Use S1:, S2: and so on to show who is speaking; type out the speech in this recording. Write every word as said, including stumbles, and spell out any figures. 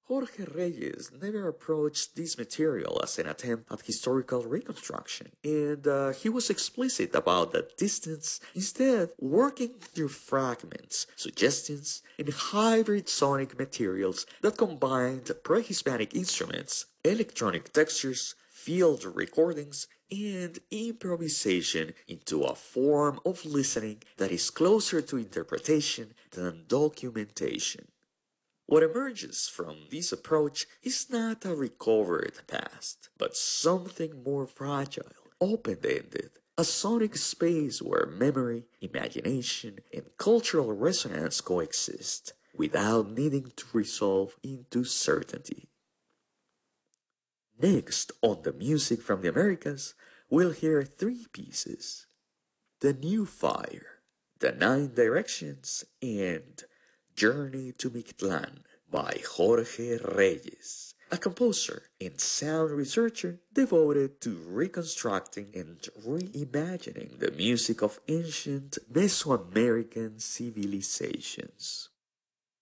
S1: Jorge Reyes never approached this material as an attempt at historical reconstruction, and uh, he was explicit about that distance, instead working through fragments, suggestions, and hybrid sonic materials that combined pre-Hispanic instruments, electronic textures, field recordings, and improvisation into a form of listening that is closer to interpretation than documentation. What emerges from this approach is not a recovered past, but something more fragile, open-ended, a sonic space where memory, imagination, and cultural resonance coexist without needing to resolve into certainty. Next, on the Music from the Americas, we'll hear three pieces: The New Fire, The Nine Directions, and Journey to Mictlan by Jorge Reyes, a composer and sound researcher devoted to reconstructing and reimagining the music of ancient Mesoamerican civilizations.